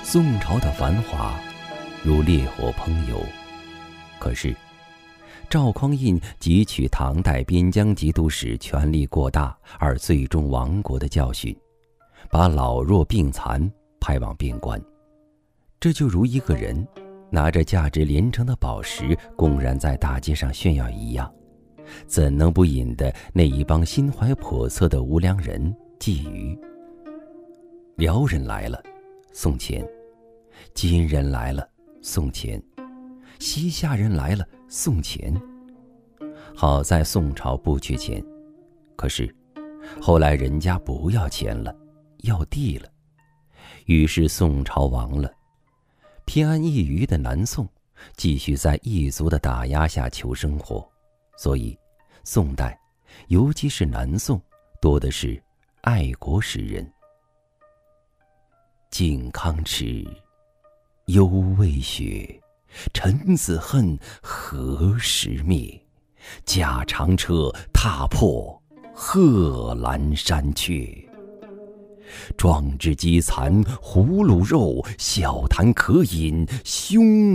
宋朝的繁华如烈火烹油，可是赵匡胤汲取唐代边疆节度使权力过大而最终亡国的教训，把老弱病残派往边关。这就如一个人拿着价值连城的宝石公然在大街上炫耀一样，怎能不引得那一帮心怀叵测的无良人觊觎？辽人来了，送钱；金人来了，送钱；西夏人来了，送钱。好在宋朝不缺钱，可是后来人家不要钱了，要地了，于是宋朝亡了。偏安一隅的南宋继续在异族的打压下求生活，所以宋代，尤其是南宋，多的是爱国诗人。靖康耻，犹未雪，臣子恨，何时灭？驾长车，踏破贺兰山缺。壮志饥残胡虏肉，笑谈渴饮匈